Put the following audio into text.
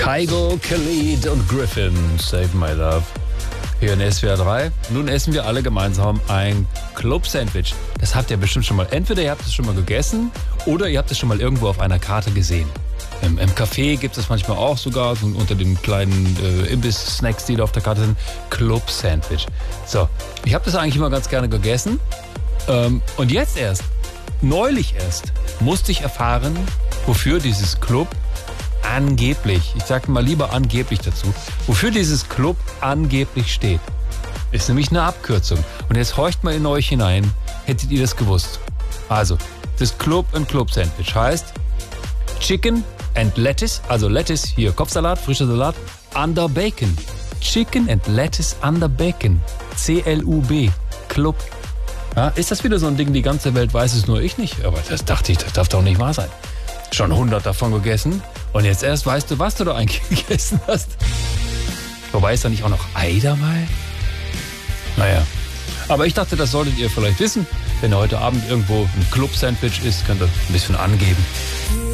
Kygo, Khalid und Griffin, Save My Love. Hier in SWR 3. Nun essen wir alle gemeinsam ein Club-Sandwich. Das habt ihr bestimmt schon mal. Entweder ihr habt es schon mal gegessen oder ihr habt es schon mal irgendwo auf einer Karte gesehen. Im Café gibt es manchmal auch sogar so unter den kleinen Imbiss-Snacks, die da auf der Karte sind. Club-Sandwich. So, ich habe das eigentlich immer ganz gerne gegessen. Und jetzt erst, neulich erst, musste ich erfahren, wofür dieses Club angeblich, ich sage mal lieber angeblich dazu, wofür dieses Club angeblich steht. Ist nämlich eine Abkürzung. Und jetzt horcht mal in euch hinein, hättet ihr das gewusst. Also, das Club and Club Sandwich heißt Chicken and Lettuce, also Lettuce, hier Kopfsalat, frischer Salat, under Bacon. Chicken and Lettuce under Bacon. CLUB. Club. Ja, ist das wieder so ein Ding, die ganze Welt weiß es, nur ich nicht? Aber das dachte ich, das darf doch nicht wahr sein. Schon 100 davon gegessen und jetzt erst weißt du, was du da eigentlich gegessen hast. Wobei ist da nicht auch noch Ei dabei? Naja, aber ich dachte, das solltet ihr vielleicht wissen. Wenn ihr heute Abend irgendwo ein Club-Sandwich isst, könnt ihr ein bisschen angeben.